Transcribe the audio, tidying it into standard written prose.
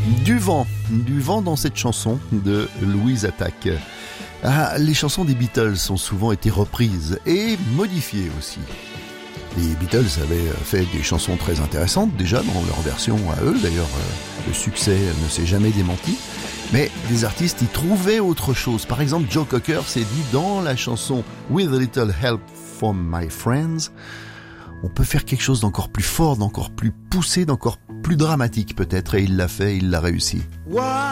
Du vent dans cette chanson de Louise Attaque. Ah, les chansons des Beatles ont souvent été reprises et modifiées aussi. Les Beatles avaient fait des chansons très intéressantes déjà dans leur version à eux. D'ailleurs, le succès ne s'est jamais démenti. Mais des artistes y trouvaient autre chose. Par exemple, Joe Cocker s'est dit dans la chanson With a Little Help from My Friends, on peut faire quelque chose d'encore plus fort, d'encore plus poussé, d'encore plus dramatique peut-être. Et il l'a fait, il l'a réussi.